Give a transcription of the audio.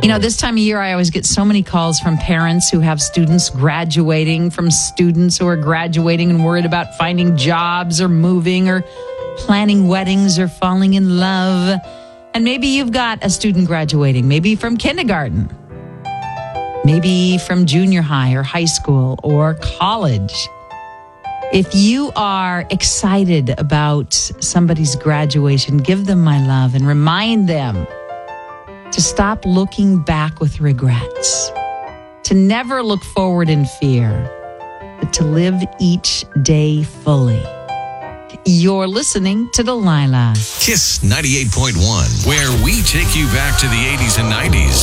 This time of year, I always get so many calls from parents who have students graduating, from students who are graduating and worried about finding jobs or moving or planning weddings or falling in love. And maybe you've got a student graduating, maybe from kindergarten, maybe from junior high or high school or college. If you are excited about somebody's graduation, give them my love and remind them to stop looking back with regrets, to never look forward in fear, but to live each day fully. You're listening to Delilah. Kiss 98.1, where we take you back to the 80s and 90s.